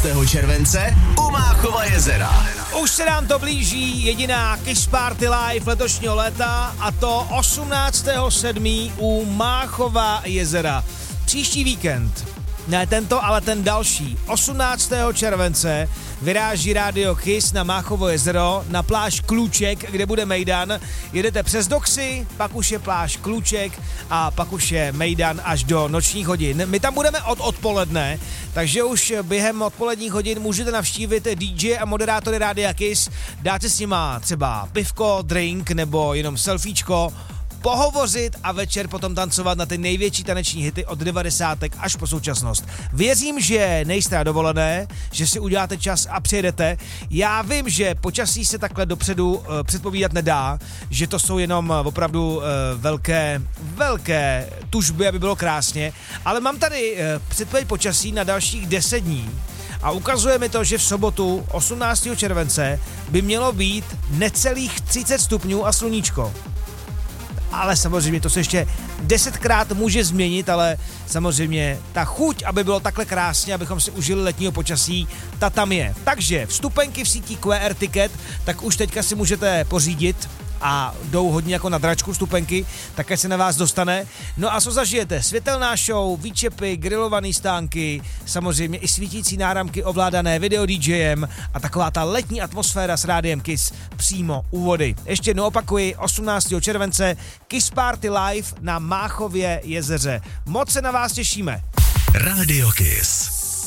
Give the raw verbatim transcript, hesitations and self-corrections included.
osmnáctého července u Máchova jezera. Už se nám to blíží, jediná Kiss Party Live letošního léta, a to osmnáctého sedmého u Máchova jezera. Příští víkend, ne tento, ale ten další, osmnáctého července, vyráží Rádio Kiss na Máchovo jezero, na pláž Kluček, kde bude mejdan. Jedete přes Doxy, pak už je pláž Kluček a pak už je mejdan až do nočních hodin. My tam budeme od odpoledne, takže už během odpoledních hodin můžete navštívit D J a moderátory Rádia Kiss, dáte s nima třeba pivko, drink nebo jenom selfiečko, pohovořit a večer potom tancovat na ty největší taneční hity od devadesátek až po současnost. Věřím, že nejste na dovolené, že si uděláte čas a přijedete. Já vím, že počasí se takhle dopředu uh, předpovídat nedá, že to jsou jenom uh, opravdu uh, velké, velké tužby, aby bylo krásně, ale mám tady uh, předpověď počasí na dalších deset dní. A ukazuje mi to, že v sobotu osmnáctého července by mělo být necelých třicet stupňů a sluníčko. Ale samozřejmě to se ještě desetkrát může změnit, ale samozřejmě ta chuť, aby bylo takhle krásně, abychom si užili letního počasí, ta tam je. Takže vstupenky v síti Q R Ticket, tak už teďka si můžete pořídit a jdou hodně jako na dračku vstupenky, také se na vás dostane. No a co zažijete? Světelná show, výčepy, grilované stánky, samozřejmě i svítící náramky ovládané video DJem a taková ta letní atmosféra s Rádiem Kiss přímo u vody. Ještě jednou opakuji, osmnáctého července Kiss Party Live na Máchově jezeře. Moc se na vás těšíme. Rádio Kiss.